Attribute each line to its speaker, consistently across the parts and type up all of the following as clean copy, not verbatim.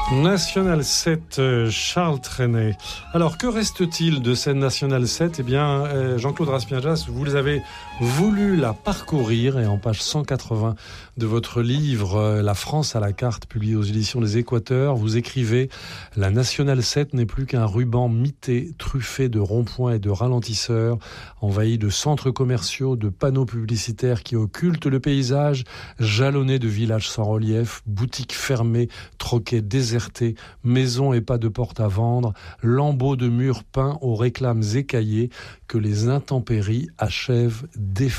Speaker 1: National 7, Charles Trenet. Alors, que reste-t-il de cette National 7 ? Eh bien, Jean-Claude Raspienjas, vous avez voulu la parcourir, et en page 180 de votre livre La France à la carte, publié aux éditions des Équateurs, vous écrivez « La National 7 n'est plus qu'un ruban mité, truffé de ronds-points et de ralentisseurs, envahi de centres commerciaux, de panneaux publicitaires qui occultent le paysage, jalonné de villages sans relief, boutiques fermées, troquets désertés, maisons et pas de porte à vendre, lambeaux de murs peints aux réclames écaillées que les intempéries achèvent d'effacer. »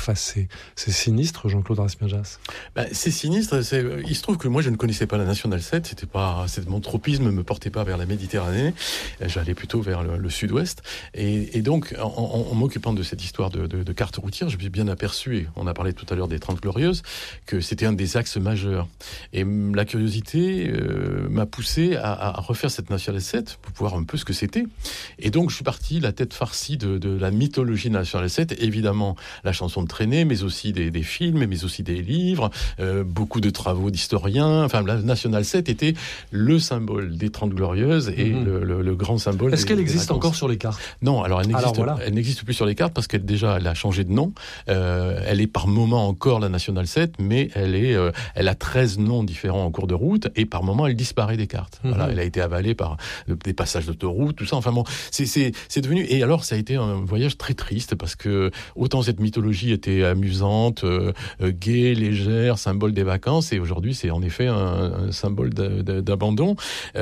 Speaker 1: C'est sinistre, Jean-Claude Raspienjas.
Speaker 2: C'est sinistre. Il se trouve que moi, je ne connaissais pas la National 7. Mon tropisme ne me portait pas vers la Méditerranée. J'allais plutôt vers le sud-ouest. Et donc, en m'occupant de cette histoire de carte routière, je me suis bien aperçu, et on a parlé tout à l'heure des 30 Glorieuses, que c'était un des axes majeurs. Et la curiosité m'a poussé à refaire cette National 7 pour voir un peu ce que c'était. Et donc, je suis parti la tête farcie de la mythologie de la National 7. Évidemment, la chanson de Trenet, mais aussi des films, mais aussi des livres, beaucoup de travaux d'historiens. Enfin, la National 7 était le symbole des 30 Glorieuses et le grand symbole.
Speaker 1: Est-ce qu'elle existe encore sur les cartes ?
Speaker 2: Non, alors elle n'existe plus sur les cartes parce qu'elle a changé de nom. Elle est par moment encore la National 7, mais elle a 13 noms différents en cours de route et par moment elle disparaît des cartes. Voilà, elle a été avalée par des passages d'autoroute, tout ça. Enfin bon, c'est devenu. Et alors, ça a été un voyage très triste parce que autant cette mythologie était amusante, gaie, légère, symbole des vacances, et aujourd'hui c'est en effet un symbole d'abandon.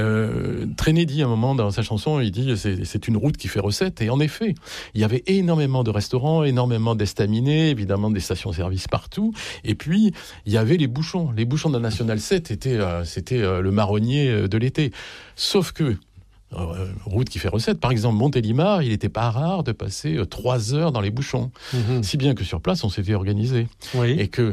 Speaker 2: Trenet dit à un moment dans sa chanson, il dit c'est une route qui fait recette, et en effet il y avait énormément de restaurants, énormément d'estaminets, évidemment des stations-service partout, et puis il y avait les bouchons de la National 7, c'était le marronnier de l'été, sauf que route qui fait recette. Par exemple, Montélimar, il n'était pas rare de passer 3 heures dans les bouchons. Si bien que sur place, on s'était organisé. Oui. Et que,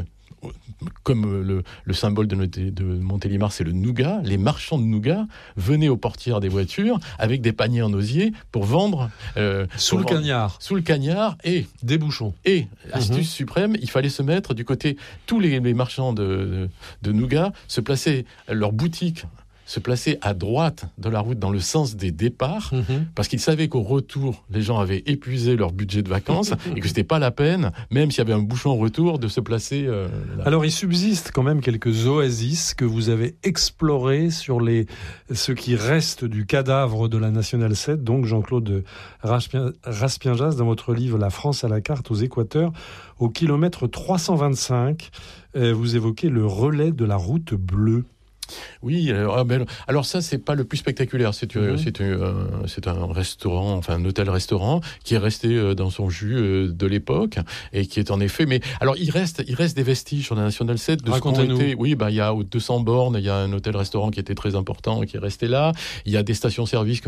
Speaker 2: comme le symbole de Montélimar, c'est le nougat, les marchands de nougat venaient aux portières des voitures avec des paniers en osier pour vendre
Speaker 1: sous le cagnard
Speaker 2: et
Speaker 1: des bouchons.
Speaker 2: Et astuce suprême, il fallait se mettre du côté, tous les marchands de nougat se plaçaient leur boutique se placer à droite de la route dans le sens des départs, parce qu'ils savaient qu'au retour, les gens avaient épuisé leur budget de vacances et que c'était pas la peine, même s'il y avait un bouchon au retour, de se placer là.
Speaker 1: Alors, il subsiste quand même quelques oasis que vous avez explorées sur ce qui reste du cadavre de la National 7, donc Jean-Claude Raspienjas, dans votre livre La France à la carte aux Équateurs, au kilomètre 325, vous évoquez le relais de la route bleue.
Speaker 2: Oui, alors ça, c'est pas le plus spectaculaire. C'est un restaurant, enfin un hôtel-restaurant qui est resté dans son jus de l'époque et qui est en effet. Mais alors il reste des vestiges sur la National 7 de ce qu'ont été. Oui, il y a 200 bornes, il y a un hôtel-restaurant qui était très important et qui est resté là. Il y a des stations-service